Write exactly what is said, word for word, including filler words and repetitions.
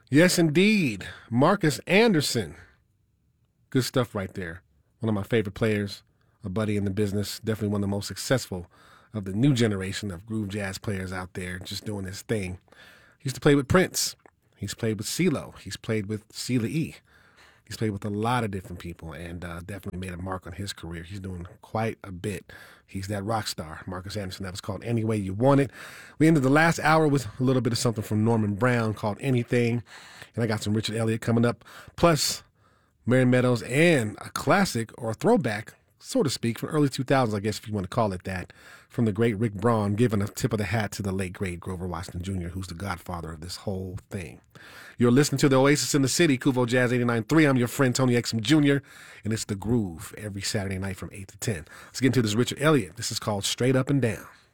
Yes, indeed. Marcus Anderson. Good stuff right there. One of my favorite players, a buddy in the business, definitely one of the most successful of the new generation of groove jazz players out there just doing his thing. He used to play with Prince. He's played with CeeLo. He's played with Sheila E. He's played with a lot of different people and uh, definitely made a mark on his career. He's doing quite a bit. He's that rock star, Marcus Anderson. That was called Any Way You Want It. We ended the last hour with a little bit of something from Norman Brown called Anything. And I got some Richard Elliott coming up. Plus, Mary Meadows and a classic or a throwback, so to speak, from early two thousands, I guess if you want to call it that, from the great Rick Braun, giving a tip of the hat to the late, great Grover Washington Junior, who's the godfather of this whole thing. You're listening to the Oasis in the City, Kuvo Jazz eighty-nine point three. I'm your friend, Tony Exum Junior, and it's The Groove every Saturday night from eight to ten. Let's get into this Richard Elliott. This is called Straight Up and Down.